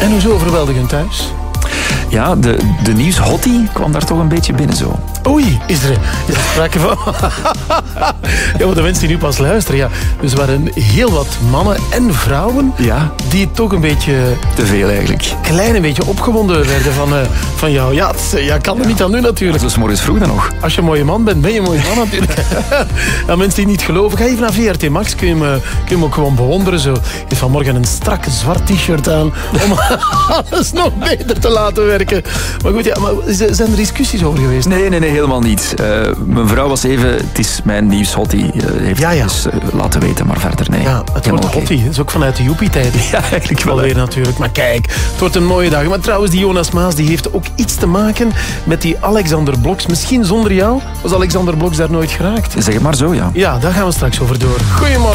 En hoezo overweldigend thuis? Ja, de nieuwshottie kwam daar toch een beetje binnen zo. Oei, is er sprake van... Ja, maar de mensen die nu pas luisteren, ja. Dus er waren heel wat mannen en vrouwen die toch een beetje... Te veel eigenlijk. Klein een beetje opgewonden werden van jou. Ja, kan er niet aan nu natuurlijk. Dat is 's morgens vroeg dan nog. Als je een mooie man bent, ben je een mooie man natuurlijk. Ja, mensen die niet geloven, ga even naar VRT Max. Kun je hem ook gewoon bewonderen. Zo. Je heeft vanmorgen een strak zwart t-shirt aan om alles nog beter te laten werken. Maar goed, maar zijn er discussies over geweest? Nee, helemaal niet. Mijn vrouw was even, het is mijn nieuwshottie, heeft dus laten weten, maar verder nee. Ja, het wordt hottie. Dat is ook vanuit de joepie-tijden. Ja, eigenlijk wel. Alweer natuurlijk. Maar kijk, het wordt een mooie dag. Maar trouwens, die Jonas Maas die heeft ook iets te maken met die Alexander Bloks. Misschien zonder jou was Alexander Bloks daar nooit geraakt. Zeg het maar zo, ja. Ja, daar gaan we straks over door. Goedemorgen.